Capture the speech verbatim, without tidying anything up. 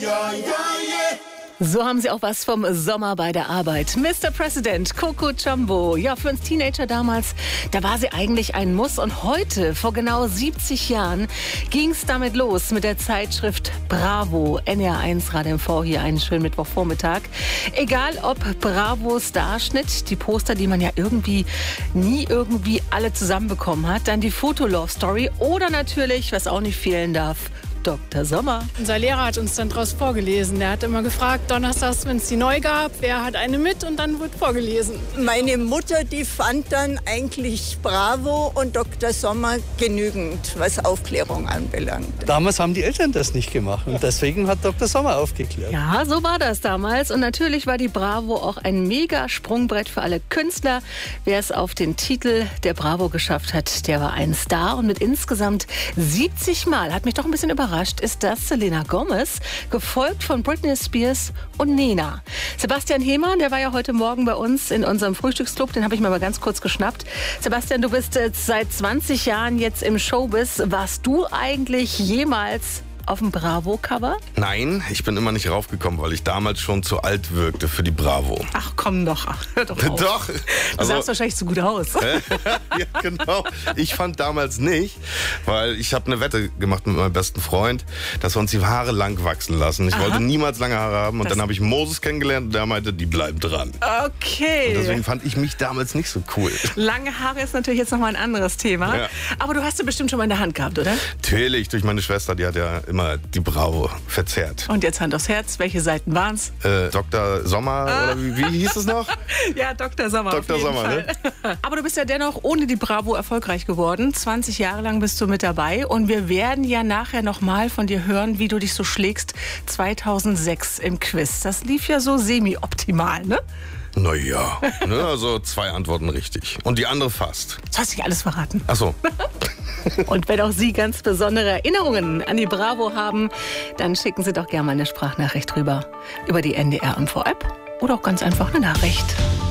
Ja, ja, yeah. So haben sie auch was vom Sommer bei der Arbeit. Mister President, Coco Jumbo. Ja, für uns Teenager damals, da war sie eigentlich ein Muss. Und heute, vor genau siebzig Jahren, ging es damit los mit der Zeitschrift Bravo. N R eins Radio M V, hier einen schönen Mittwochvormittag. Egal ob Bravo Starschnitt, die Poster, die man ja irgendwie nie irgendwie alle zusammenbekommen hat. Dann die Foto-Love-Story oder natürlich, was auch nicht fehlen darf, Doktor Sommer. Unser Lehrer hat uns dann draus vorgelesen. Der hat immer gefragt, donnerstags, wenn es die neu gab, wer hat eine mit, und dann wird vorgelesen. Meine Mutter, die fand dann eigentlich Bravo und Doktor Sommer genügend, was Aufklärung anbelangt. Damals haben die Eltern das nicht gemacht und deswegen hat Doktor Sommer aufgeklärt. Ja, so war das damals. Und natürlich war die Bravo auch ein mega Sprungbrett für alle Künstler. Wer es auf den Titel der Bravo geschafft hat, der war ein Star. Und mit insgesamt siebzig Mal, hat mich doch ein bisschen überrascht, ist das Selena Gomez, gefolgt von Britney Spears und Nena. Sebastian Hehmer, der war ja heute Morgen bei uns in unserem Frühstücksclub, den habe ich mir mal ganz kurz geschnappt. Sebastian, du bist jetzt seit zwanzig Jahren jetzt im Showbiz. Warst du eigentlich jemals auf dem Bravo-Cover? Nein, ich bin immer nicht raufgekommen, weil ich damals schon zu alt wirkte für die Bravo. Ach komm doch, ach, hör doch auf. Doch. Du Also, sahst wahrscheinlich so gut aus. ja, genau. Ich fand damals nicht, weil ich habe eine Wette gemacht mit meinem besten Freund, dass wir uns die Haare lang wachsen lassen. Ich Aha. wollte niemals lange Haare haben und Das- dann habe ich Moses kennengelernt und der meinte, die bleiben dran. Okay. Und deswegen fand ich mich damals nicht so cool. Lange Haare ist natürlich jetzt nochmal ein anderes Thema. Ja. Aber du hast sie bestimmt schon mal in der Hand gehabt, oder? Natürlich, durch meine Schwester, die hat ja immer die Bravo verzerrt. Und jetzt Hand aufs Herz, welche Seiten waren's? Äh, Doktor Sommer, oder wie, wie hieß es noch? Ja, Doktor Sommer. Doktor auf jeden Sommer, Fall. Ne? Aber du bist ja dennoch ohne die Bravo erfolgreich geworden. zwanzig Jahre lang bist du mit dabei. Und wir werden ja nachher nochmal von dir hören, wie du dich so schlägst zweitausendsechs im Quiz. Das lief ja so semi-optimal, ne? Naja, ne, also zwei Antworten richtig. Und die andere fast. Das hast du nicht alles verraten. Ach so. Und wenn auch Sie ganz besondere Erinnerungen an die Bravo haben, dann schicken Sie doch gerne mal eine Sprachnachricht rüber. Über die N D R M V App oder auch ganz einfach eine Nachricht.